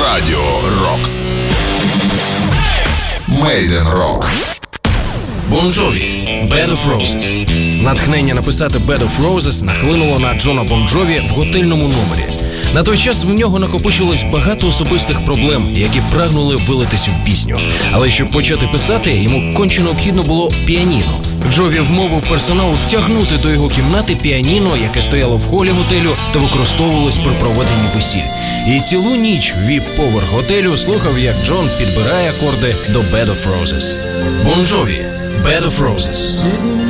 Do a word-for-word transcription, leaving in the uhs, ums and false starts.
Радіо Рокс. Made in Rock. Bon Jovi, Bed of Roses. Натхнення написати Bed of Roses нахлинуло на Джона Бон Джові в готельному номері. На той час в нього накопичилось багато особистих проблем, які прагнули вилитись в пісню. Але щоб почати писати, йому конче необхідно було піаніно. Джові вмовив персонал втягнути до його кімнати піаніно, яке стояло в холі готелю та використовувалось при проведенні весіль. І цілу ніч віп-поверх готелю слухав, як Джон підбирає акорди до Bed of Roses. Bon Jovi, Bed of Roses.